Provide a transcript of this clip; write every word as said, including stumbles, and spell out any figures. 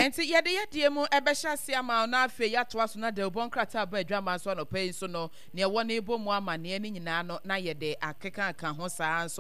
enti yede yede mu ebehya se ama na afi ya to aso na de bon krata ba adwama so no pay so no ne wo ne bo mu ama ne ni nyina no na yede akeka aka ho saa so